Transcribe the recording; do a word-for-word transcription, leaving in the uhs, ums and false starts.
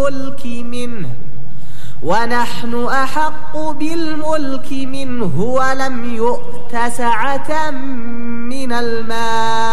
الملك منه ونحن أحق بالملك منه ولم يؤت سعة من المال